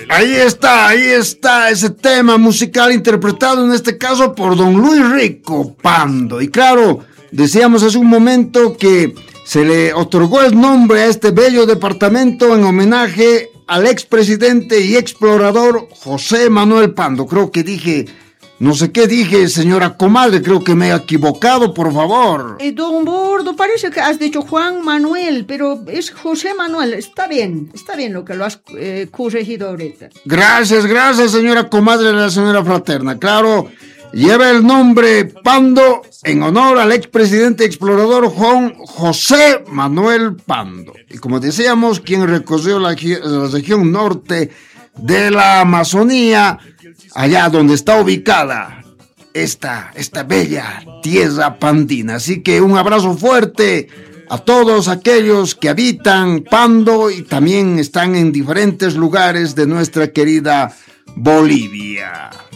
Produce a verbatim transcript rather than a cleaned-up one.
Ahí está, ahí está ese tema musical interpretado en este caso por don Luis Rico Pando. Y claro, decíamos hace un momento que se le otorgó el nombre a este bello departamento en homenaje al expresidente y explorador José Manuel Pando. Creo que dije, no sé qué dije, señora comadre, creo que me he equivocado, por favor. Eh, don Bordo, parece que has dicho Juan Manuel, pero es José Manuel. Está bien, está bien lo que lo has eh, corregido ahorita. Gracias, gracias, señora comadre de la señora fraterna. Claro, lleva el nombre Pando en honor al expresidente y explorador Juan José Manuel Pando. Y como decíamos, quien recorrió la, la región norte de la Amazonía, allá donde está ubicada esta, esta bella tierra pandina. Así que un abrazo fuerte a todos aquellos que habitan Pando y también están en diferentes lugares de nuestra querida Bolivia.